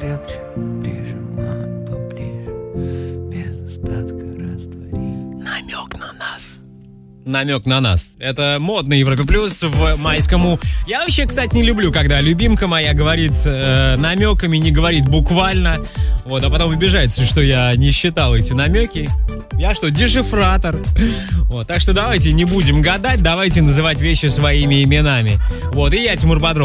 крепче, прижимать поближе, без остатка растворить. Намек на нас. Намек на нас. Это модный Европе Плюс в майскому. Я вообще, кстати, не люблю, когда любимка моя говорит намеками, не говорит буквально. Вот, а потом обижается, что я не считал эти намеки. Я что, дешифратор? Вот, так что давайте не будем гадать, давайте называть вещи своими именами. Вот, и я, Тимур Бодров.